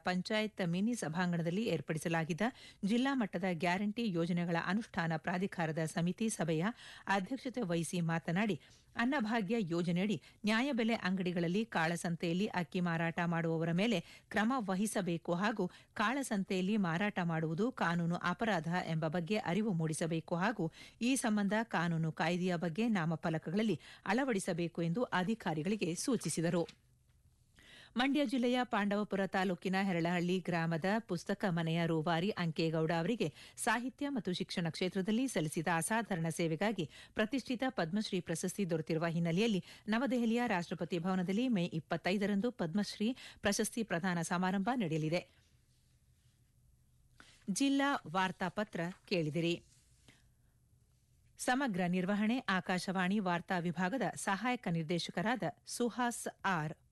Panchayat mini ಸಭಾಂಗಣದಲ್ಲಿ ಏರ್ಪಡಿಸಲಾಗಿದ್ದ ಜಿಲ್ಲಾ ಮಟ್ಟದ ಗ್ಯಾರಂಟಿ ಯೋಜನೆಗಳ ಅನುಷ್ಠಾನ ಪ್ರಾಧಿಕಾರದ ಸಮಿತಿ ಸಭೆಯ ಅಧ್ಯಕ್ಷತೆ ವಹಿಸಿ ಮಾತನಾಡಿ ಅನ್ನಭಾಗ್ಯ ಯೋಜನೆಯಡಿ ನ್ಯಾಯಬೆಲೆ ಅಂಗಡಿಗಳಲ್ಲಿ ಕಾಳಸಂತೆಯಲ್ಲಿ ಅಕ್ಕಿ ಮಾರಾಟ ಮಾಡುವವರ ಮೇಲೆ ಕ್ರಮ ವಹಿಸಬೇಕು ಹಾಗೂ ಕಾಳಸಂತೆಯಲ್ಲಿ ಮಾರಾಟ ಮಾಡುವುದು ಕಾನೂನು ಅಪರಾಧ ಎಂಬ ಬಗ್ಗೆ ಅರಿವು ಮೂಡಿಸಬೇಕು ಹಾಗೂ ಈ ಸಂಬಂಧ ಕಾನೂನು ಕಾಯ್ದೆಯ ಬಗ್ಗೆ ನಾಮಫಲಕಗಳಲ್ಲಿ ಅಳವಡಿಸಬೇಕು ಎಂದು ಅಧಿಕಾರಿಗಳಿಗೆ ಸೂಚಿಸಿದರು. ಮಂಡ್ಯ ಜಿಲ್ಲೆಯ ಪಾಂಡವಪುರ ತಾಲೂಕಿನ ಹೆರಳಹಳ್ಳಿ ಗ್ರಾಮದ ಪುಸ್ತಕ ಮನೆಯ ರೂವಾರಿ ಅಂಕೇಗೌಡ ಅವರಿಗೆ ಸಾಹಿತ್ಯ ಮತ್ತು ಶಿಕ್ಷಣ ಕ್ಷೇತ್ರದಲ್ಲಿ ಸಲ್ಲಿಸಿದ ಅಸಾಧಾರಣ ಸೇವೆಗಾಗಿ ಪ್ರತಿಷ್ಠಿತ ಪದ್ಮಶ್ರೀ ಪ್ರಶಸ್ತಿ ದೊರೆತಿರುವ ಹಿನ್ನೆಲೆಯಲ್ಲಿ ನವದೆಹಲಿಯ ರಾಷ್ಟಪತಿ ಭವನದಲ್ಲಿ ಮೇ 25ರಂದು ಪದ್ಮಶ್ರೀ ಪ್ರಶಸ್ತಿ ಪ್ರದಾನ ಸಮಾರಂಭ ನಡೆಯಲಿದೆ. ಜಿಲ್ಲಾ ವಾರ್ತಾಪತ್ರ ಕೇಳಿದಿರಿ. ಸಮಗ್ರ ನಿರ್ವಹಣೆ ಆಕಾಶವಾಣಿ ವಾರ್ತಾ ವಿಭಾಗದ ಸಹಾಯಕ ನಿರ್ದೇಶಕರಾದ ಸುಹಾಸ್ ಆರ್.